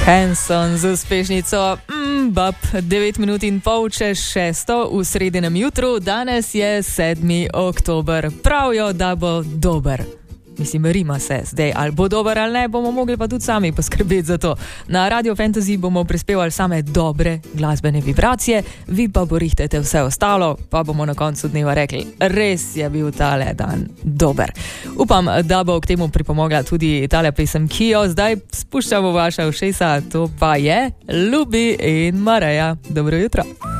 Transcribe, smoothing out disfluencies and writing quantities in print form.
Hanson z uspešnico Bab, 9 minut in pol čez 6 v sredinem jutru. Danes je 7. oktober. Pravijo, da bo dober. Mislim, rima se zdaj, ali bo dober ali ne, bomo mogli pa tudi sami poskrbeti za to. Na Radio Fantasy bomo prispevali same dobre glasbene vibracije, vi pa borihtete vse ostalo, pa bomo na koncu dneva rekli, res je bil tale dan dober. Upam, da bo k temu pripomogla tudi tale pesem, ki jo zdaj spuščamo v vaša ušesa, to pa je Ljubi in Mareja. Dobro jutro.